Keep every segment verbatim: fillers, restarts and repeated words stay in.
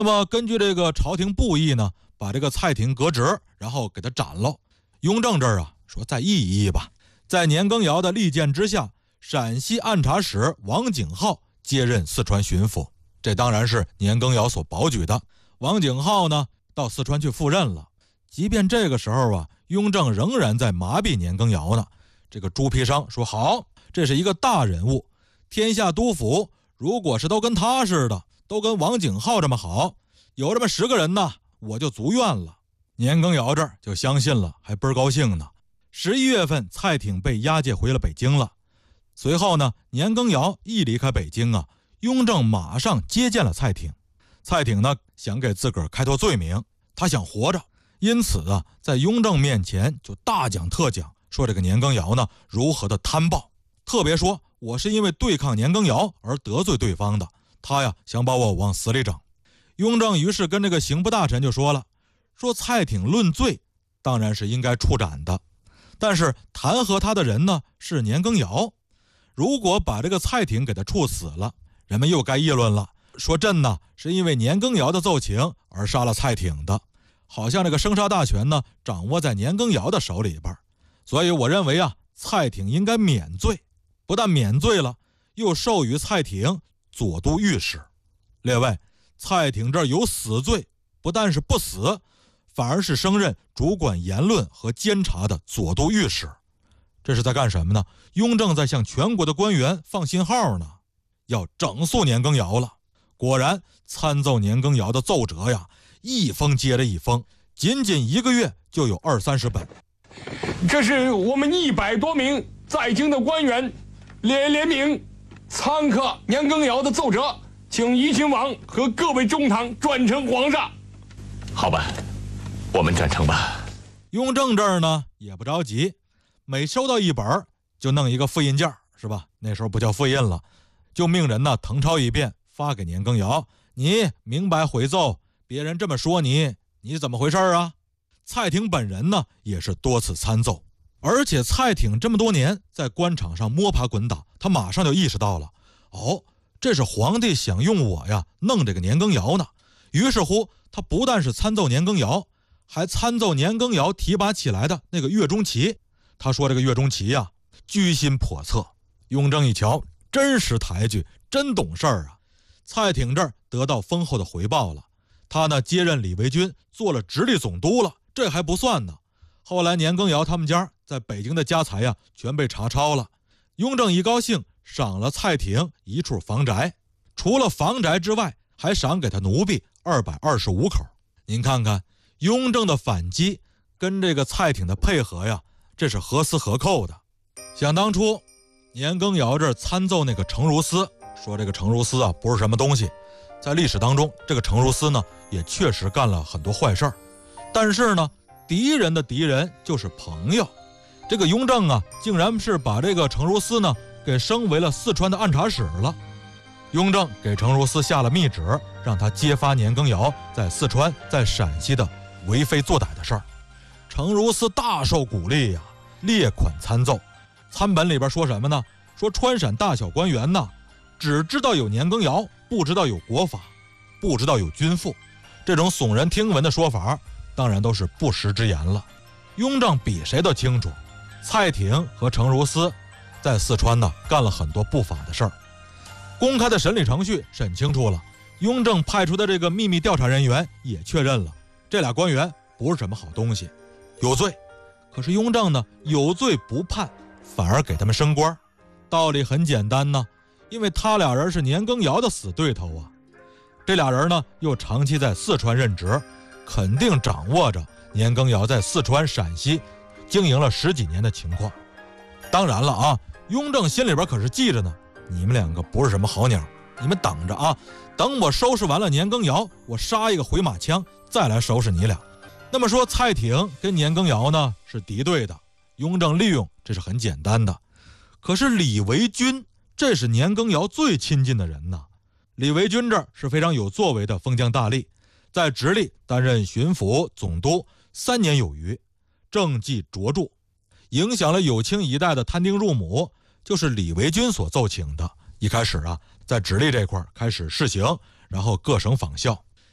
那么根据这个朝廷布议呢，把这个蔡廷革职，然后给他斩了。雍正这儿啊说再议一议吧。在年羹尧的力荐之下，陕西按察使王景浩接任四川巡抚，这当然是年羹尧所保举的。王景浩呢到四川去赴任了。即便这个时候啊，雍正仍然在麻痹年羹尧呢。这个朱砒商说好，这是一个大人物，天下督府如果是都跟他似的，都跟王景浩这么好，有这么十个人呢，我就足愿了。年羹尧这儿就相信了，还倍儿高兴呢。十一月份，蔡挺被押解回了北京了。随后呢，年羹尧一离开北京啊，雍正马上接见了蔡挺。蔡挺呢，想给自个儿开脱罪名，他想活着，因此啊，在雍正面前就大讲特讲，说这个年羹尧呢如何的贪暴，特别说我是因为对抗年羹尧而得罪对方的，他呀想把我往死里整。雍正于是跟这个刑部大臣就说了，说蔡挺论罪当然是应该处斩的，但是弹劾他的人呢是年羹尧，如果把这个蔡挺给他处死了，人们又该议论了，说朕呢是因为年羹尧的奏请而杀了蔡挺的，好像这个生杀大权呢掌握在年羹尧的手里边。所以我认为啊，蔡挺应该免罪，不但免罪了，又授予蔡挺左都御史。列位，蔡挺这儿有死罪，不但是不死，反而是升任主管言论和监察的左都御史。这是在干什么呢？雍正在向全国的官员放信号呢，要整肃年羹尧了。果然，参奏年羹尧的奏折呀，一封接着一封，仅仅一个月就有二三十本。 这是我们一百多名在京的官员联联名参刻年羹尧的奏折，请怡亲王和各位中堂转呈皇上。 好吧，我们转呈吧。 雍正这儿呢也不着急，每收到一本就弄一个复印件，是吧？那时候不叫复印了，就命人呢誊抄一遍发给年羹尧，你明白回奏，别人这么说你，你怎么回事啊？蔡挺本人呢也是多次参奏，而且蔡挺这么多年在官场上摸爬滚打，他马上就意识到了，哦，这是皇帝想用我呀弄这个年羹尧呢。于是乎，他不但是参奏年羹尧，还参奏年羹尧提拔起来的那个岳钟琪。他说这个岳钟琪呀居心叵测。雍正一瞧，真识抬举，真懂事儿啊。蔡挺这儿得到丰厚的回报了，他呢接任李维钧，做了直隶总督了。这还不算呢，后来年羹尧他们家在北京的家财呀全被查抄了。雍正一高兴，赏了蔡挺一处房宅，除了房宅之外，还赏给他奴婢二百二十五口。您看看雍正的反击跟这个蔡挺的配合呀，这是何丝何扣的。想当初年羹尧这参奏那个程如丝，说这个程如丝啊不是什么东西，在历史当中这个程如丝呢也确实干了很多坏事儿，但是呢敌人的敌人就是朋友。这个雍正啊竟然是把这个程如丝呢给升为了四川的按察使了。雍正给程如丝下了密旨，让他揭发年羹尧在四川在陕西的为非作歹的事儿。程如丝大受鼓励呀，列款参奏。参本里边说什么呢？说川陕大小官员呢只知道有年羹尧，不知道有国法，不知道有军赋。这种耸人听闻的说法当然都是不实之言了。雍正比谁都清楚，蔡挺和程如丝在四川呢干了很多不法的事儿。公开的审理程序审清楚了，雍正派出的这个秘密调查人员也确认了，这俩官员不是什么好东西，有罪。可是雍正呢有罪不判，反而给他们升官。道理很简单呢，因为他俩人是年羹尧的死对头啊。这俩人呢又长期在四川任职，肯定掌握着年羹尧在四川陕西经营了十几年的情况。当然了啊，雍正心里边可是记着呢，你们两个不是什么好鸟，你们等着啊，等我收拾完了年羹尧，我杀一个回马枪再来收拾你俩。那么说蔡挺跟年羹尧呢是敌对的，雍正利用这是很简单的。可是李维钧这是年羹尧最亲近的人呐。李维钧这儿是非常有作为的封疆大吏，在直隶担任巡抚总督三年有余，政绩卓著，影响了有清一代的摊丁入亩，就是李维钧所奏请的。一开始啊在直隶这块开始试行，然后各省仿效。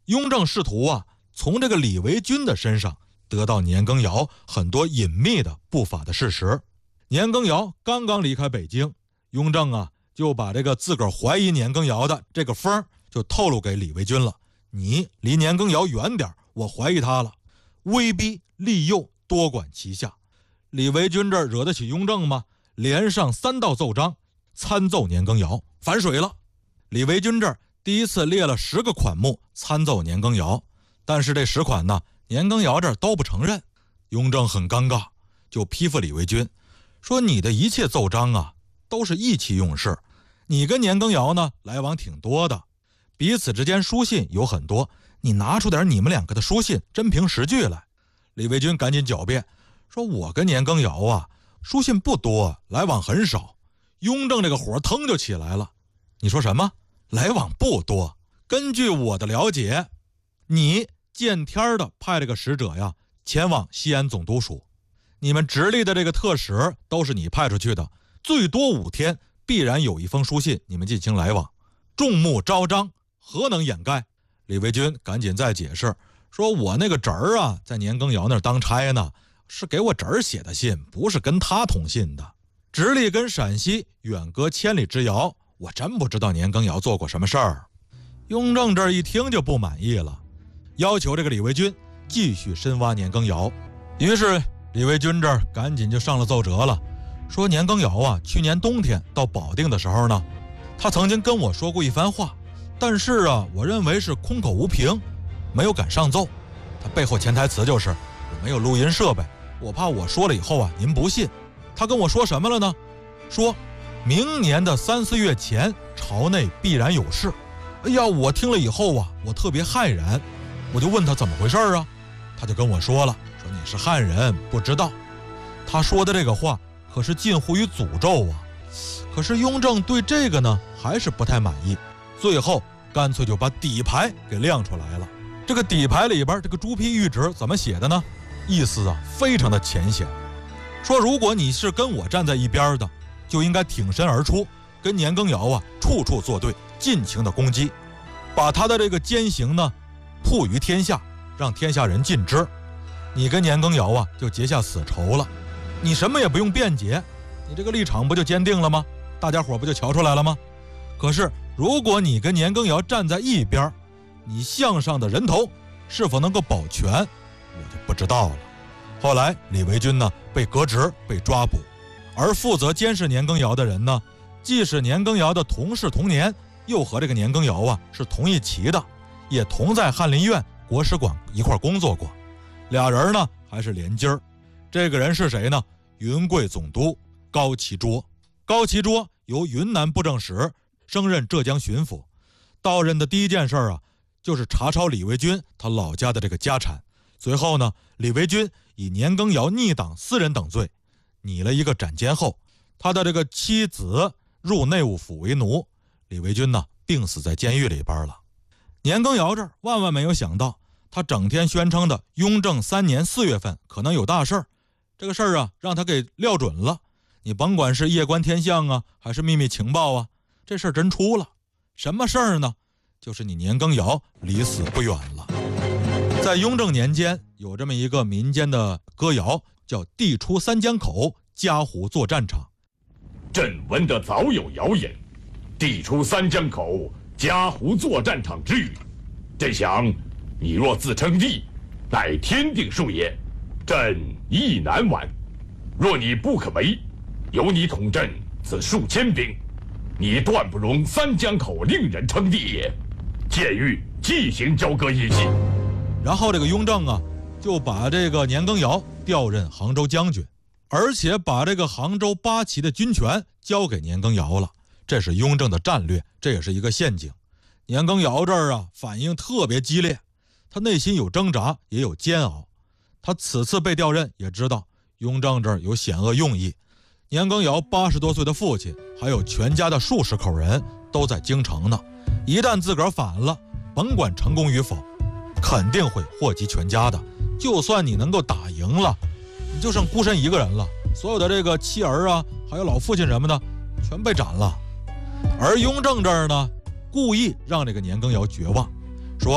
雍正试图啊从这个李维钧的身上得到年羹尧很多隐秘的不法的事实。年羹尧刚刚离开北京，雍正啊就把这个自个儿怀疑年羹尧的这个风就透露给李维钧了。你离年羹尧远点，我怀疑他了。威逼利诱多管齐下，李维钧这惹得起雍正吗？连上三道奏章，参奏年羹尧，反水了。李维钧这儿第一次列了十个款目参奏年羹尧，但是这十款呢，年羹尧这儿都不承认。雍正很尴尬，就批复李维钧说：“你的一切奏章啊，都是意气用事。你跟年羹尧呢来往挺多的，彼此之间书信有很多，你拿出点你们两个的书信真凭实据来。”李维钧赶紧狡辩说：“我跟年羹尧啊，书信不多，来往很少。”雍正这个火腾就起来了。你说什么？来往不多？根据我的了解，你见天的派这个使者呀，前往西安总督署，你们直隶的这个特使都是你派出去的，最多五天必然有一封书信你们进行来往，众目昭彰，何能掩盖？李维钧赶紧再解释说：“我那个侄儿啊，在年羹尧那儿当差呢，是给我侄儿写的信，不是跟他通信的。直隶跟陕西远隔千里之遥，我真不知道年羹尧做过什么事儿。”雍正这一听就不满意了，要求这个李维钧继续深挖年羹尧。于是李维钧这儿赶紧就上了奏折了，说年羹尧啊，去年冬天到保定的时候呢，他曾经跟我说过一番话，但是啊，我认为是空口无凭，没有敢上奏。他背后潜台词就是我没有录音设备，我怕我说了以后啊您不信。他跟我说什么了呢？说明年的三四月前朝内必然有事。哎呀，我听了以后啊，我特别骇然，我就问他怎么回事啊？他就跟我说了，说你是汉人不知道。他说的这个话可是近乎于诅咒啊。可是雍正对这个呢还是不太满意，最后干脆就把底牌给亮出来了。这个底牌里边这个朱批谕旨怎么写的呢？意思啊非常的浅显，说如果你是跟我站在一边的，就应该挺身而出，跟年羹尧啊处处作对，尽情的攻击，把他的这个奸行呢曝于天下，让天下人尽知。你跟年羹尧啊就结下死仇了，你什么也不用辩解，你这个立场不就坚定了吗？大家伙不就瞧出来了吗？可是如果你跟年羹尧站在一边，你项上的人头是否能够保全，我就不知道了。后来李维钧呢被革职，被抓捕，而负责监视年羹尧的人呢，既是年羹尧的同事同年，又和这个年羹尧啊是同一期的，也同在翰林院国史馆一块工作过，俩人呢还是连襟儿。这个人是谁呢？云贵总督高其卓。高其卓由云南布政使升任浙江巡抚，到任的第一件事啊，就是查抄李维钧他老家的这个家产。随后呢，李维钧以年羹尧逆党私人等罪，拟了一个斩监后，他的这个妻子入内务府为奴，李维钧呢病死在监狱里边了。年羹尧这儿万万没有想到，他整天宣称的雍正三年四月份可能有大事儿，这个事儿啊让他给料准了。你甭管是夜观天象啊，还是秘密情报啊，这事儿真出了。什么事儿呢？就是你年羹尧离死不远了。在雍正年间，有这么一个民间的歌谣，叫地出三江口，嘉湖作战场。 朕闻得早有谣言，地出三江口，嘉湖作战场之语。朕想，你若自称帝，乃天定数也，朕亦难挽。若你不可为，由你统镇此数千兵，你断不容三江口令人称帝也。建欲即行交割一系。 然后这个雍正啊，就把这个年羹尧调任杭州将军，而且把这个杭州八旗的军权交给年羹尧了。这是雍正的战略，这也是一个陷阱。年羹尧这儿啊，反应特别激烈，他内心有挣扎，也有煎熬。他此次被调任，也知道雍正这儿有险恶用意。年羹尧八十多岁的父亲，还有全家的数十口人都在京城呢。一旦自个儿反了，甭管成功与否，肯定会祸及全家的。就算你能够打赢了，你就剩孤身一个人了，所有的这个妻儿啊，还有老父亲什么的，全被斩了。而雍正这儿呢，故意让这个年羹尧绝望，说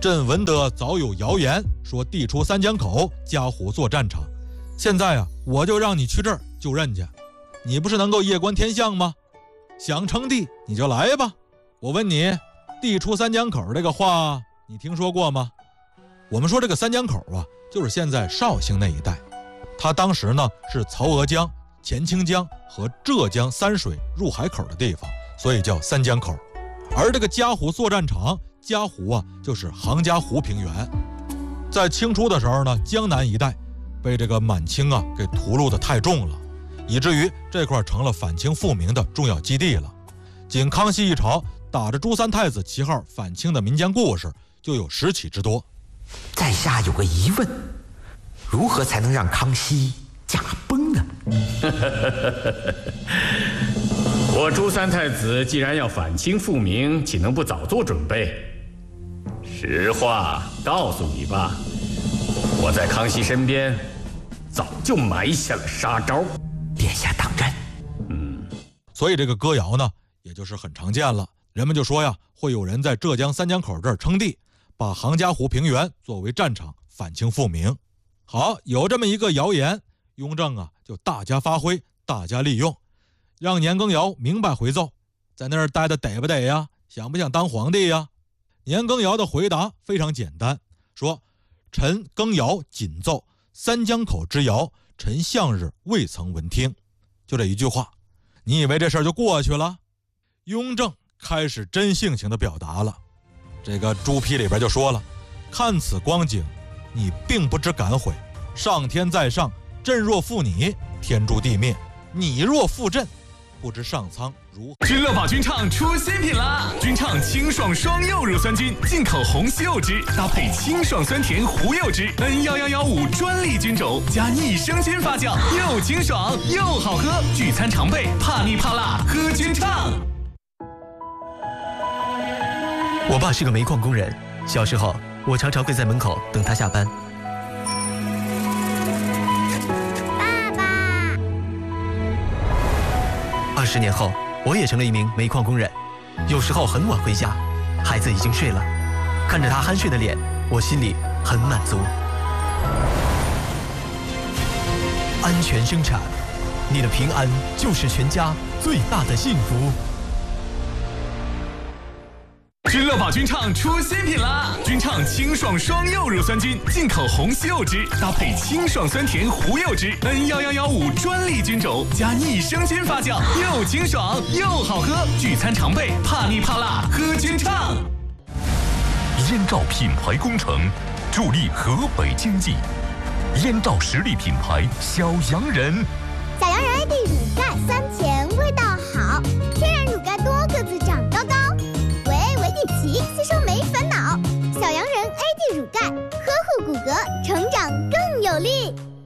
朕闻得早有谣言，说地处三江口，家虎作战场。现在啊，我就让你去这儿救人去。你不是能够夜观天象吗？想称帝你就来吧。我问你，地处三江口这个话你听说过吗？我们说这个三江口啊，就是现在绍兴那一带。它当时呢是曹娥江、钱清江和浙江三水入海口的地方，所以叫三江口。而这个家湖作战场，家湖啊就是杭嘉湖平原。在清初的时候呢，江南一带被这个满清啊给屠戮的太重了，以至于这块成了反清复明的重要基地了。仅康熙一朝打着朱三太子旗号反清的民间故事就有十起之多。 在下有个疑问，如何才能让康熙驾崩呢？ 我朱三太子既然要反清复明，岂能不早做准备？实话告诉你吧，我在康熙身边早就埋下了杀招。 殿下当真？ 嗯， 所以这个歌谣呢，也就是很常见了。人们就说呀，会有人在浙江三江口这儿称帝，把杭嘉湖平原作为战场，反清复明。好，有这么一个谣言，雍正啊就大加发挥，大加利用，让年羹尧明白回奏，在那儿待的得不得呀？想不想当皇帝呀？年羹尧的回答非常简单，说：臣羹尧谨奏三江口之谣，臣向日未曾闻听。就这一句话，你以为这事儿就过去了？雍正开始真性情的表达了。这个朱批里边就说了：看此光景，你并不知感悔。上天在上，朕若负你，天诛地灭；你若负朕，不知上苍如何。 君乐宝菌畅出新品啦！菌畅清爽双柚乳酸菌，进口红西柚汁，搭配清爽酸甜胡柚汁 N 一一一五专利菌种，加逆生鲜发酵，又清爽又好喝。聚餐常备，怕腻怕辣，喝菌畅。 我爸是个煤矿工人，小时候我常常会在门口等他下班。 爸爸。 二十年后，我也成了一名煤矿工人，有时候很晚回家，孩子已经睡了，看着他酣睡的脸，我心里很满足。安全生产，你的平安就是全家最大的幸福。 君乐宝菌畅出新品啦！菌畅清爽双柚乳酸菌，进口红西柚汁，搭配清爽酸甜胡柚汁 N 一一一五专利菌种，加逆生鲜发酵，又清爽又好喝。聚餐常备，怕腻怕辣，喝菌畅。 燕赵品牌工程，助力河北经济。燕赵实力品牌小洋人， 小洋人 A D 乳钙酸甜，味道好，天然乳钙多个子长高高。吸收没烦恼，小洋人 A D 乳钙呵护骨骼，成长更有力。